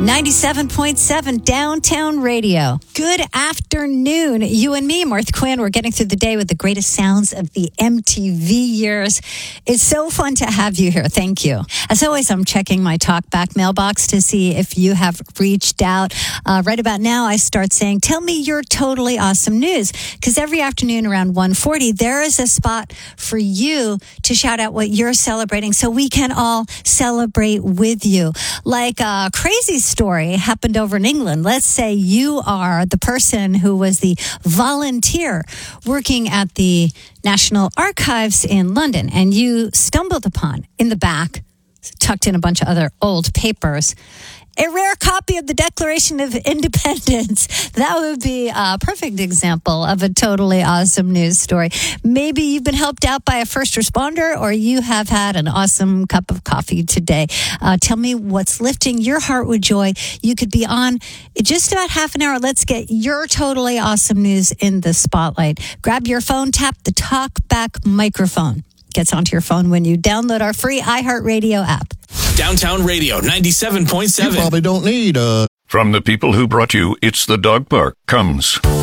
97.7 Downtown Radio. Good afternoon. You and me, Martha Quinn, we're getting through the day with the greatest sounds of the MTV years. It's so fun to have you here. Thank you. As always, I'm checking my talkback mailbox to see if you have reached out. Right about now, I start saying, tell me your totally awesome news. Because every afternoon around 1:40, there is a spot for you to shout out what you're celebrating so we can all celebrate with you. Like a crazy story happened over in England. Let's say you are the person who was the volunteer working at the National Archives in London, and you stumbled upon in the back, tucked in a bunch of other old papers, a rare copy of the Declaration of Independence. That would be a perfect example of a totally awesome news story. Maybe you've been helped out by a first responder, or you have had an awesome cup of coffee today. Tell me what's lifting your heart with joy. You could be on in just about half an hour. Let's get your totally awesome news in the spotlight. Grab your phone, tap the TalkBack microphone. Gets onto your phone when you download our free iHeartRadio app. Downtown Radio 97.7. You probably don't need a... From the people who brought you It's the Dog Park comes...